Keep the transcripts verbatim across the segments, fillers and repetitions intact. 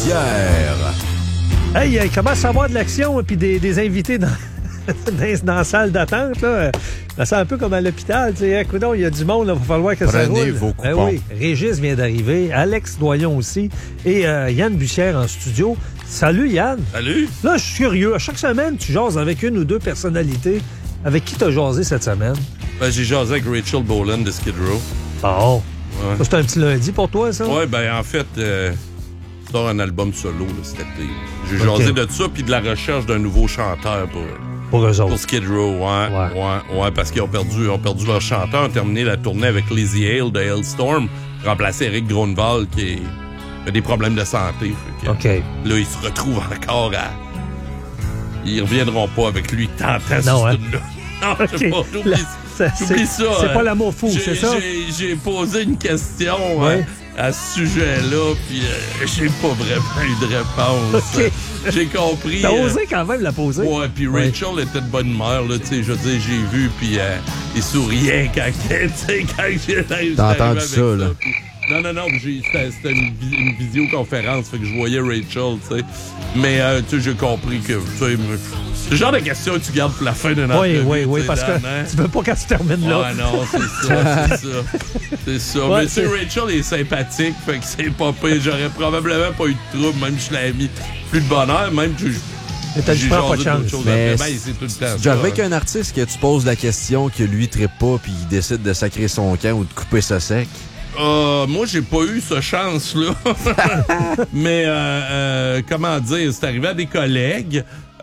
Pierre. Hey, il commence à avoir de l'action et puis des, des invités dans, dans, dans la salle d'attente. Là. C'est un peu comme à l'hôpital. Tu sais, écoute, il y a du monde, il va falloir que Prenez ça roule. vos coupons. Ben oui, Régis vient d'arriver, Alex Doyon aussi et euh, Yann Bussière en studio. Salut Yann. Salut. Là, je suis curieux. À chaque semaine, tu jases avec une ou deux personnalités. Avec qui t'as jasé cette semaine? Ben, j'ai jasé avec Rachel Bolan de Skid Row. Bon. Ouais. Ça, c'est un petit lundi pour toi, ça? Ouais, ben en fait, euh, je sors un album solo là, cet été. J'ai Okay. jasé de ça puis de la recherche d'un nouveau chanteur pour, Pour eux autres. pour Skid Row. Ouais, Ouais. ouais, ouais, parce qu'ils ont perdu, ils ont perdu leur chanteur, ont terminé la tournée avec Lizzie Hale de Hailstorm, remplacé Eric Grunwald qui, est, qui a des problèmes de santé. Fait que, OK. là, ils se retrouvent encore à... Ils reviendront pas avec lui tant à ce Non, hein? style-là. Non, je sais OK. pas, j'oublie La- ça. ça, J'oublie c'est- ça. c'est hein. pas l'amour fou, J'ai- c'est ça? J'ai, j'ai posé une question Ouais. hein, à ce sujet-là, puis euh, j'ai pas vraiment eu de réponse. OK. J'ai compris. T'as euh, osé quand même la poser? Ouais, puis Ouais. Rachel était de bonne humeur, là, tu sais, je veux dire, j'ai vu, puis euh, il souriait quand, tu sais, quand j'ai T'as entendu ça, là? Puis- non, non, non, j'ai, c'était, c'était une, vi- une visioconférence, fait que je voyais Rachel, tu sais. Mais, euh, tu sais, j'ai compris que, tu sais, c'est le genre de questions que tu gardes pour la fin d'une Oui, entrevue. oui, oui, tu sais, parce que Dan, hein? tu veux pas qu'elle se termine là. Ouais, non, c'est ça, c'est ça. C'est ça. Ouais, Mais tu sais, c'est- Rachel est sympathique, fait que c'est pas pire. J'aurais probablement pas eu de trouble, même si je l'avais mis plus de bonheur, même que je- Mais t'as dit, j'ai prends pas de jasé d'autres chance. choses Mais après. Ben, c'est tout le temps Déjà ça, avec hein. un artiste que tu poses la question que lui trippe pas puis il décide de sacrer son camp ou de couper ça sec. Euh, moi, j'ai pas eu ce chance-là. Mais, euh, euh, comment dire, c'est arrivé à des collègues.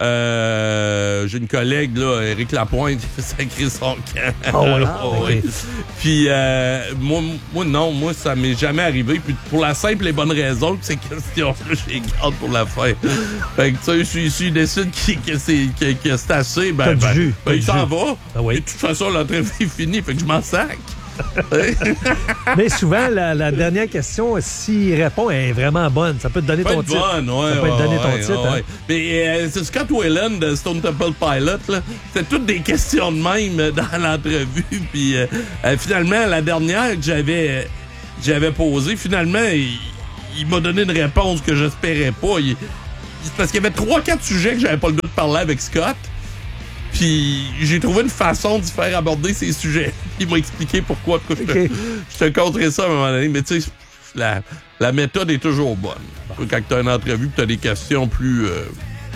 Euh, j'ai une collègue, là, Éric Lapointe, qui a sacré son camp. Ah ouais? Oh, Ok. ouais. Puis, euh, moi, moi, non, moi, ça m'est jamais arrivé. Puis, pour la simple et bonne raison que ces questions-là, je les garde pour la fin. Fait que, tu sais, si, si il décide qu'il- que c'est que, que c'est assez, ben, T'as du ben, jus, ben, t'as il du s'en jus. va. Ah oui. Et de toute façon, l'entrevue est finie, fait que je m'en sac. Mais souvent, la, la dernière question, s'il répond, elle est vraiment bonne. Ça peut te donner Ça peut ton être titre. bonne, ouais, Ça peut te ouais, donner ton ouais, titre. ouais. hein. Mais euh, c'est Scott Whelan de Stone Temple Pilot, là. C'était toutes des questions de même euh, dans l'entrevue. Puis euh, euh, finalement, la dernière que j'avais euh, j'avais posée, finalement, il, il m'a donné une réponse que j'espérais pas. Il- c'est parce qu'il y avait trois, quatre sujets que j'avais pas le goût de parler avec Scott. Puis j'ai trouvé une façon d'y faire aborder ces sujets. Il m'a expliqué pourquoi. pourquoi je, Ok. te, je te conterai ça à un moment donné. Mais tu sais, la, la méthode est toujours bonne. Quand tu as une entrevue et tu as des questions plus... euh,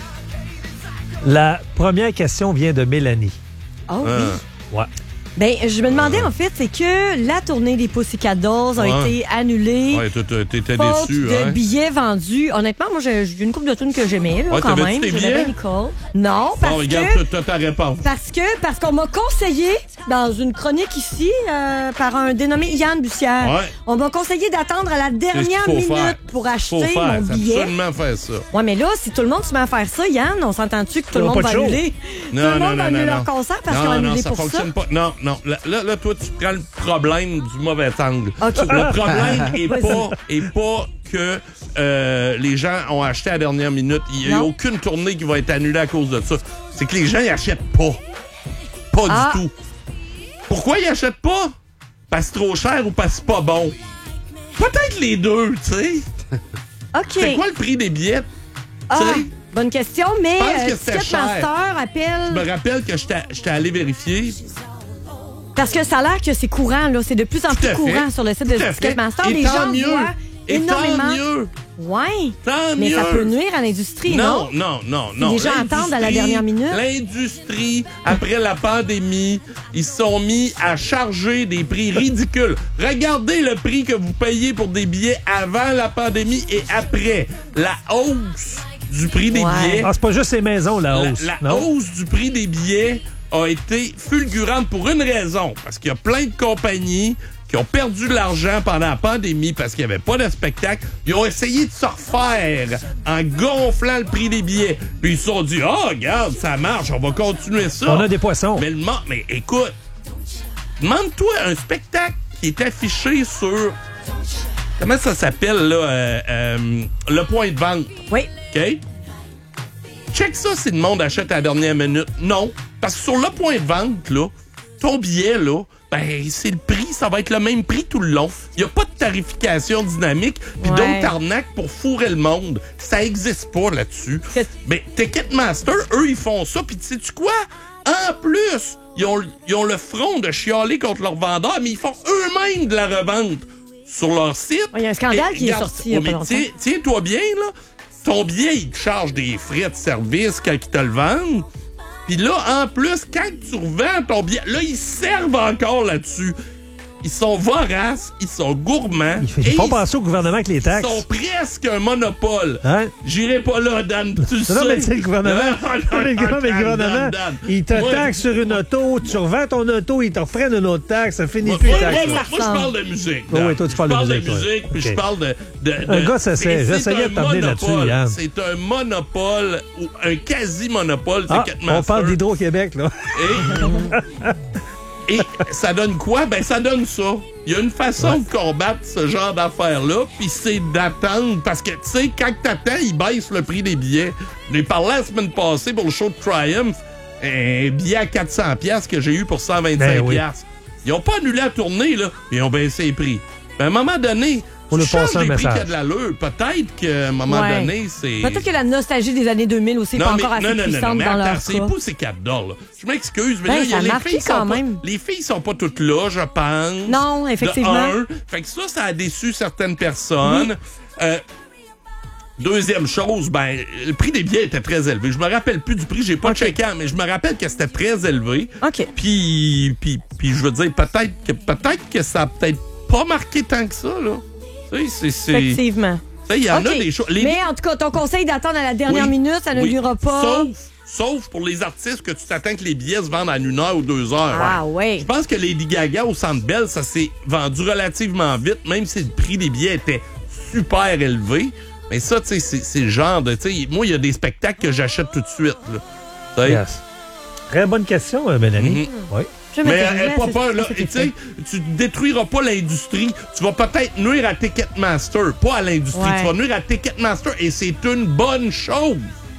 La première question vient de Mélanie. Oh oui. hein. Ouais. Ben, je me demandais, en fait, c'est que la tournée des Pussycat Dolls a Ouais. été annulée. Ouais, toi, toi, t'étais Faute déçu, de hein? billets vendus. Honnêtement, moi, j'ai j'ai une couple de tunes que j'aimais, là, Ouais, quand t'avais-tu même. tes Je billets? l'avais Nicole. Non, parce Bon, regarde, que... t'as- t'as ta réponse. Parce que parce qu'on m'a conseillé dans une chronique ici euh, par un dénommé Yann Bussière. Ouais. On m'a conseillé d'attendre à la C'est ce dernière qu'il faut minute faire. pour Faut acheter faire, mon c'est billet. absolument faire ça. Ouais, mais là, si tout le monde se met à faire ça, Yann, on s'entend-tu que tout le Ils ont monde pas va de show. annuler? Non, tout le non, monde non, va annuler non, leur non. concert parce non, qu'ils ont non, annulé ça pour ça. fonctionne pas. Non, non. Là, là, là, toi, tu prends le problème du mauvais angle. OK. Le problème est Vas-y. pas, est pas que euh, les gens ont acheté à la dernière minute. Il n'y a Non. aucune tournée qui va être annulée à cause de ça. C'est que les gens, ils achètent pas. Pas Ah. du tout. Pourquoi ils achètent pas? Parce que c'est trop cher ou parce que c'est pas bon? Peut-être les deux, tu sais. OK. C'est quoi le prix des billets? Ah, Tu sais? bonne question, mais Je pense euh, que c'était Ticketmaster Je appelle... me rappelle que j'étais j'étais allé vérifier. Parce que ça a l'air que c'est courant, là. C'est de plus en Tout plus à fait. courant sur le site de Tout à fait. Ticketmaster. Et Les tant gens mieux. voient Et énormément. tant mieux. Ouais. Tant Mais mieux. ça peut nuire à l'industrie, non? Non, non, non, non. les gens attendent à la L'industrie- dernière minute. L'industrie, après la pandémie, ils se sont mis à charger des prix ridicules. Regardez le prix que vous payez pour des billets avant la pandémie et après. La hausse du prix des Ouais. billets. Ah, c'est pas juste les maisons, la La, hausse. la non? hausse du prix des billets a été fulgurante pour une raison. Parce qu'il y a plein de compagnies qui ont perdu de l'argent pendant la pandémie parce qu'il n'y avait pas de spectacle. Ils ont essayé de se refaire en gonflant le prix des billets. Puis ils se sont dit, oh, regarde, ça marche, on va continuer ça. On a des poissons. Mais, le mo- mais écoute, demande-toi un spectacle qui est affiché sur... Comment ça s'appelle, là? euh, euh, le point de vente. Oui. OK? Check ça si le monde achète à la dernière minute. Non. Parce que sur le point de vente, là, ton billet, là, ben, c'est le prix ça va être le même prix tout le long. Il n'y a pas de tarification dynamique puis Ouais. d'autres arnaques pour fourrer le monde. Ça existe pas là-dessus. Qu'est-ce- Mais Ticketmaster, eux, ils font ça. Puis sais-tu quoi? En plus, ils ont, ils ont le front de chialer contre leurs vendeurs, mais ils font eux-mêmes de la revente sur leur site. Il y a un scandale Et qui est regarde, sorti il y a oh, pas mais longtemps. tiens- Tiens-toi bien, là. Ton billet, ils te chargent des frais de service quand ils te le vendent. Puis là, en plus, quand tu revends ton billet, là, ils servent encore là-dessus. Ils sont voraces, ils sont gourmands. Ils et font ils- penser au gouvernement avec les Ils taxes. sont presque un monopole. Hein? J'irai pas là, Dan, tu le sais. Non, mais c'est le gouvernement. Non, non, Non, mais le gouvernement, mais le Dan, gouvernement, Dan, Dan. il te Moi, taxe sur une auto, tu revends ton auto, ils te reprennent une autre taxe, ça finit Moi, plus les moi, taxes. moi, là. moi, moi, je parle de musique. Oui, Dan. oui, toi, tu parles je de parle de musique, ouais. musique, puis OK. je parle de... de, de Un gars, ça c'est- sait. c'est J'essayais un de t'emmener là-dessus, monopole. Yann. C'est un monopole, ou un quasi-monopole, Ah, Ticketmaster. on parle d'Hydro-Québec, là. Et, et ça donne quoi? Ben, ça donne ça. Il y a une façon de combattre ce genre d'affaires-là, puis c'est d'attendre. Parce que, tu sais, quand t'attends, ils baissent le prix des billets. J'ai parlé la semaine passée pour le show de Triumph, un billet à quatre cents dollars que j'ai eu pour cent vingt-cinq Ben oui. dollars. Ils ont pas annulé la tournée, là. Ils ont baissé les prix. Ben, à un moment donné, Faut tu le passer changes un les prix message. qui a de l'allure. Peut-être qu'à un moment Ouais. donné, c'est... Peut-être que la nostalgie des années deux mille aussi n'est pas mais- encore assez non, non, non, puissante non, mais dans attends, leur c'est cas. pas ces quatre dollars, là. Je m'excuse, mais Ben, là, il y a ça les marquait filles sont quand pas, même. les filles sont pas toutes là, je pense. Non, effectivement. De un. Fait que ça, ça a déçu certaines personnes. Euh, Deuxième chose, ben, le prix des billets était très élevé. Je me rappelle plus du prix, j'ai pas OK. checké, mais je me rappelle que c'était très élevé. OK. Puis, puis, puis je veux dire, peut-être que peut-être que ça a peut-être pas marqué tant que ça, là. Tu sais, c'est... c'est- Effectivement. tu sais, il y en OK. a des choses... les- Mais en tout cas, ton conseil d'attendre à la dernière Oui, minute, ça ne oui. durera pas. Sauf, sauf pour les artistes que tu t'attends que les billets se vendent en une heure ou deux heures. Ah oui. Je pense que Lady Gaga au Centre Bell, ça s'est vendu relativement vite, même si le prix des billets était super élevé. Mais ça, tu sais, c'est c'est le genre de... tu sais, moi, il y a des spectacles que j'achète tout de suite. Là. Tu sais. Yes. Très bonne question, euh, Mélanie. Oui. Je Mais m'intéresse n'aie pas à ce- peur, là. à cet Tu sais, effet. tu détruiras pas l'industrie. Tu vas peut-être nuire à Ticketmaster, pas à l'industrie. Ouais. Tu vas nuire à Ticketmaster et c'est une bonne chose.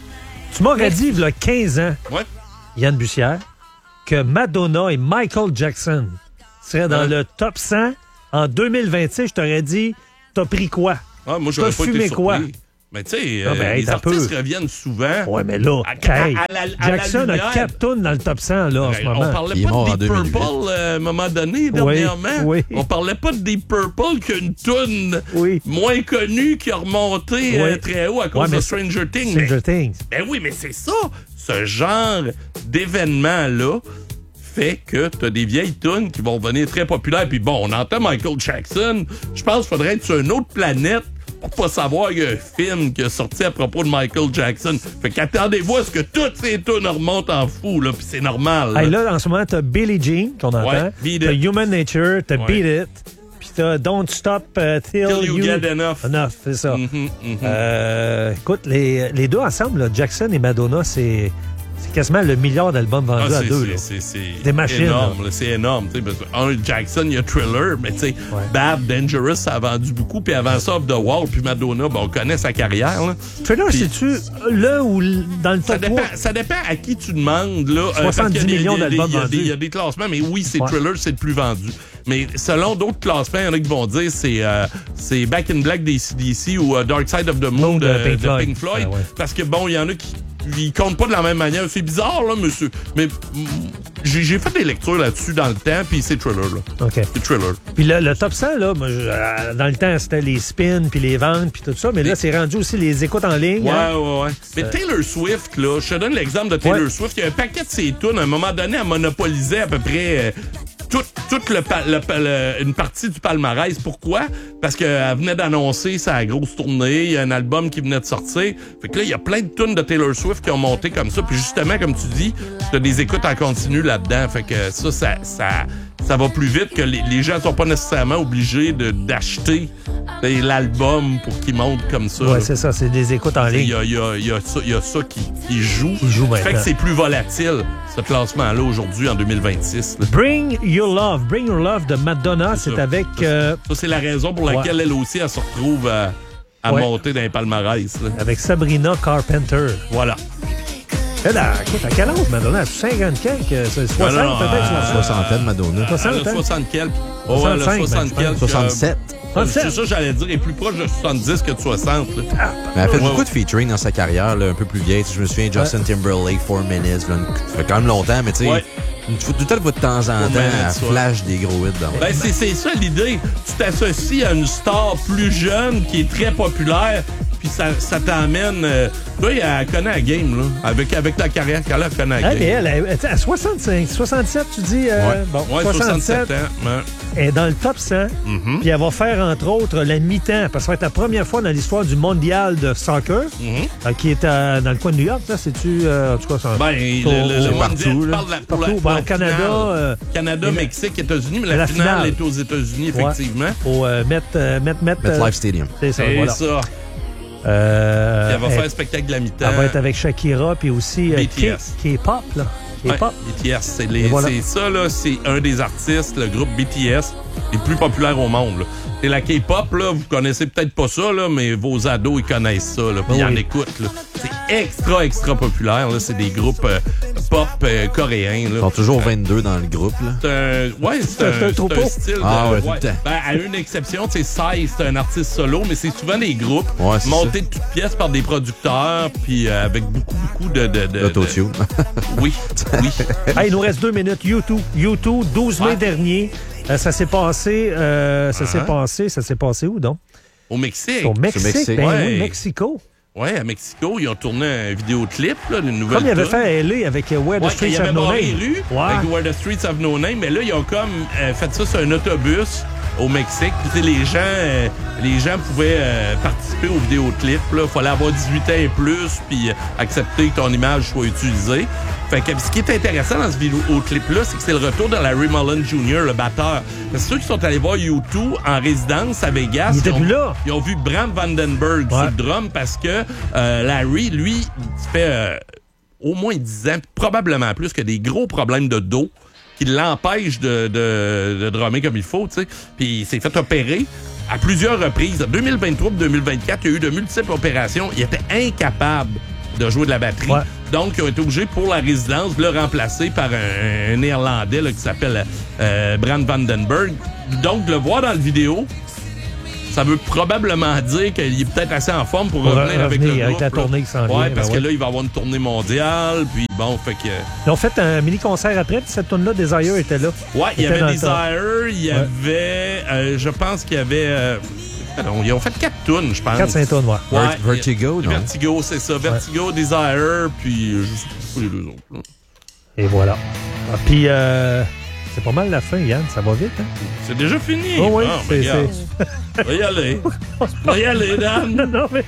Tu m'aurais dit, il y a quinze ans, Ouais. Yann Bussière, que Madonna et Michael Jackson seraient dans Ouais. le top cent en deux mille vingt-six. Je t'aurais dit, t'as pris quoi? Ah, moi, j'aurais T'as pas été fumé surpris. quoi? Mais tu sais, Ah, euh, ben, hey, les t'as artistes peu. reviennent souvent. Ouais, mais là, À- hey, à- à la- à la Jackson a lumière. quatre tonnes dans le top cent là, en ce Ben, moment. on parlait Il est pas mort de en Deep deux mille huit. Purple euh, à un moment donné, dernièrement. oui. On parlait pas de Deep Purple qu'une toune Oui. moins connue qui a remonté euh, Oui. très haut à cause Ouais, mais de Stranger Things. Stranger Mais- Things. Ben oui, mais c'est ça. Ce genre d'événement-là fait que t'as des vieilles tunes qui vont devenir très populaires. Puis bon, on entend Michael Jackson. Je pense qu'il faudrait être sur une autre planète pour pas savoir qu'il y a un film qui est sorti à propos de Michael Jackson. Fait qu'attendez-vous à ce que toutes ces tunes remontent en fou, là. Puis c'est normal. Hey, là. là, en ce moment, t'as Billie Jean, qu'on entend. Ouais, Beat T'as It. Human Nature, t'as Ouais. Beat It. Puis t'as Don't Stop uh, Till, Till you get enough. Enough, c'est ça. Mhm, mhm. Euh, écoute, les, les deux ensemble, là, Jackson et Madonna, c'est c'est quasiment le milliard d'albums Ah, vendus à c'est- deux. c'est- là. c'est- c'est Des machines, énorme, là. C'est énorme. tu sais, parce que, un, Jackson, il y a Thriller, mais tu sais, Ouais. Bad, Dangerous, ça a vendu beaucoup. Puis avant ça, Off the Wall, puis Madonna, ben, on connaît sa carrière. Là. Thriller, Puis- c'est-tu là ou l- dans le Ça top dépend, trois? ça dépend à qui tu demandes. Là, euh, parce soixante-dix qu'il y a des- millions il y a des- d'albums il y a des- vendus. Il y a des classements, mais oui, c'est Ouais. Thriller, c'est le plus vendu. Mais selon d'autres classements, il y en a qui vont dire c'est euh, c'est Back in Black des C D C ou euh, Dark Side of the Moon Moon de, de de Pink Floyd. Pink Floyd. Ah ouais. Parce que bon, il y en a qui ils comptent pas de la même manière. C'est bizarre, là, monsieur. Mais mm, j'ai j'ai fait des lectures là-dessus dans le temps, puis c'est Thriller, là. OK. C'est Thriller. Puis le, le top cent, là, moi, je- euh, dans le temps, c'était les spins, puis les ventes, puis tout ça. Mais là, Les- c'est rendu aussi les écoutes en ligne. Ouais, hein. ouais, ouais. Mais Taylor Swift, là, je te donne l'exemple de Taylor Ouais. Swift. Il y a un paquet de ses tunes, à un moment donné, elle monopolisait à peu près euh, toute toute le, pa- le pa- le- une partie du palmarès. Pourquoi? Parce qu'elle venait d'annoncer sa grosse tournée, il y a un album qui venait de sortir. Fait que là, il y a plein de tunes de Taylor Swift qui ont monté comme ça. Puis justement, comme tu dis, t'as des écoutes en continu là-dedans. Fait que ça, ça, ça, ça va plus vite que les, les gens sont pas nécessairement obligés de d'acheter t'sais, l'album pour qu'il monte comme ça. Ouais, là. c'est ça, c'est des écoutes en Il ligne. y a, il y a- il y a ça, il y a ça qui, qui joue. Qui joue Ça fait que maintenant. c'est plus volatile, ce classement-là, aujourd'hui, en deux mille vingt-six. là. Bring Your Love. Bring Your Love de Madonna, C'est c'est ça. avec... Ça, euh, Ça, c'est la raison pour laquelle Ouais. elle aussi, elle se retrouve à, à Ouais. monter dans les palmarès. là. avec Sabrina Carpenter. Voilà. Elle a, écoute, à quel âge, Madonna? À cinquante quelques? soixante Non, non, non, peut-être? euh, Soixantaine, Madonna. soixante, Elle a hein? soixante quelques. Oh, ouais, elle a soixante-cinq, soixante ben, quelques. soixante-sept. Euh, C'est ça, j'allais dire. Elle est plus proche de soixante-dix que de soixante. là. Mais elle a fait Ouais, beaucoup ouais. de featuring dans sa carrière, là, un peu plus vieille. Tu sais, je me souviens, Justin Timberlake, Four Minutes. Là, une- ça fait quand même longtemps, mais tu sais, Ouais. une fois de temps de temps en temps, Four Minutes, elle ouais. flash des gros hits dans Ben, c'est, c'est ça l'idée. Tu t'associes à une star plus jeune qui est très populaire, puis ça, ça t'amène. Euh, là, elle connaît la game, là. Avec, avec la carrière qu'elle a, elle connaît la Ah, game. mais elle, elle, elle, à soixante-cinq, soixante-sept, tu dis? Euh, Ouais. Bon, Ouais, soixante-sept. soixante-sept ans. Ouais. Elle est dans le top cent. Mhm. Puis elle va faire, entre autres, la mi-temps. Parce que ça va être la première fois dans l'histoire du mondial de soccer, Mhm. euh, qui est à- dans le coin de New York. Là, c'est-tu, euh, en tout cas, ça, Ben, le, Pour- le, le c'est mondial, partout, tu là. parles de la- pour Partout. la- Ben, pour au Canada, finale. euh, Canada, et la- Mexique, États-Unis, mais et la, la finale, finale. est aux États-Unis, effectivement. au euh, Met, euh, Met, Met, euh, MetLife Stadium. C'est ça, C'est voilà. ça. Euh, Puis elle va elle, faire un spectacle de la mi-temps. elle va être avec Shakira, puis aussi euh, B T S. K- K-pop, là. Ouais, K-pop. B T S. C'est, les- Et voilà. c'est ça, là, c'est un des artistes, le groupe B T S, les plus populaires au monde. Là. Et la K-pop, là, vous connaissez peut-être pas ça, là, mais vos ados, ils connaissent ça, là, puis ils Oui. en écoutent. Là. C'est extra, extra populaire. Là. C'est des groupes euh, pop euh, coréens. Là. Ils sont toujours vingt-deux dans le groupe, là. C'est un, ouais, c'est un, C'est un c'est troupeau. un style de, Ah ouais, tout le temps. Ben, à une exception, c'est Psy, c'est un artiste solo, mais c'est souvent des groupes Ouais, c'est montés de toutes pièces par des producteurs, puis euh, avec beaucoup, beaucoup de... de, de L'autotune. de- Oui, oui. Hey, il nous reste deux minutes. U deux. U deux, douze mai Ouais. dernier. Euh, ça s'est passé. euh, ça s'est Uh-huh. passé. Ça s'est passé où, donc? Au Mexique. Au Mexique. Mexique. Ben Ouais. oui, Mexico. Ouais, à Mexico, ils ont tourné un vidéoclip, là, d'une nouvelle Comme il avait tune. fait à L A avec euh, Where the Ouais, Streets il Have avait No barré Name. les rues Ouais. avec Where the Streets Have No Name, mais là, ils ont comme euh, fait ça sur un autobus au Mexique. Puis, tu sais, les gens, euh, les gens pouvaient euh, participer au vidéoclip. Il fallait avoir dix-huit ans et plus, puis euh, accepter que ton image soit utilisée. Fait que ce qui est intéressant dans ce vidéoclip-là, c'est que c'est le retour de Larry Mullen junior, le batteur. Parce que ceux qui sont allés voir U deux en résidence à Vegas, Il était ils ont, plus là. ils ont vu Bram Vandenberg Ouais. sur le drum parce que euh, Larry, lui, il fait euh, au moins dix ans, probablement plus, que des gros problèmes de dos qui l'empêchent de, de, de drummer comme il faut, tu sais. Puis il s'est fait opérer à plusieurs reprises. En deux mille vingt-trois et deux mille vingt-quatre, il y a eu de multiples opérations. Il était incapable de jouer de la batterie. Ouais. Donc, ils ont été obligés, pour la résidence, de le remplacer par un, un Néerlandais là, qui s'appelle euh, Bram Vandenberg. Donc, de le voir dans le vidéo, ça veut probablement dire qu'il est peut-être assez en forme pour, Pour revenir, revenir avec le avec groupe. la là. tournée qui s'en vient, Ouais, ben parce que ouais. là, il va avoir une tournée mondiale. Puis bon, fait que... Ils ont fait un mini-concert après, puis cette tune-là, Desire était là. Ouais, il y Était avait dans le Desire, il y Ouais. avait... euh, je pense qu'il y avait... euh, non, ils ont fait quatre tunes, je pense. quatre cinq tonnes, ouais. Ouais, Vert- Vertigo, il y a- non? Vertigo, c'est ça. Vertigo, Desire, puis euh, je sais pas les deux autres. là. Et voilà. Ah, puis, euh, c'est pas mal la fin, Yann. Ça va vite, hein? C'est déjà fini. Oh oui, Bon, c'est- ben, regarde. Va y aller. Va y aller, Dan. Non, mais...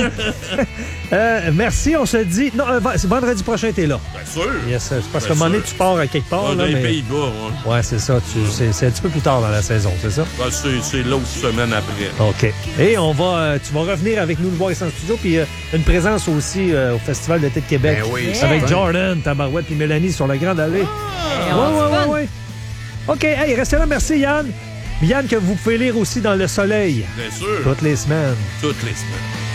euh, merci, on se dit... Non, euh, c'est vendredi prochain, t'es là. Bien sûr. Yes, c'est parce Bien qu'à un moment donné, sûr. tu pars à quelque part, Ah, là, dans les mais... Pays-Bas, ouais. Ouais, c'est ça. Tu, c'est, c'est un petit peu plus tard dans la saison, c'est ça? Ben, c'est, c'est l'autre semaine après. OK. Et on va, euh, tu vas revenir avec nous le voir ici en studio, puis euh, une présence aussi euh, au Festival d'été de Québec. Ben oui, avec certain. Jordan, Tabarouette puis Mélanie sur la Grande Allée. on Ouais, a du ouais, fun. ouais, ouais. OK, hey, restez là. Merci, Yann. Yann, que vous pouvez lire aussi dans Le Soleil Bien sûr. toutes les semaines. Toutes les semaines.